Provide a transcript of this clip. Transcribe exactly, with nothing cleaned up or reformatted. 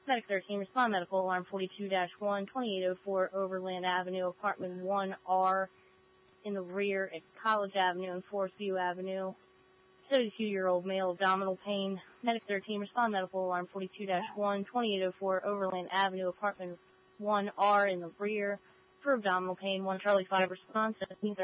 Medic thirteen, respond medical alarm forty-two dash one, twenty-eight oh four Overland Avenue, apartment one R in the rear at College Avenue and Forest View Avenue. seventy-two-year-old male, abdominal pain. Medic thirteen, respond medical alarm forty-two dash one, twenty-eight oh four Overland Avenue, apartment one R in the rear for abdominal pain. one Charlie five response, seventeen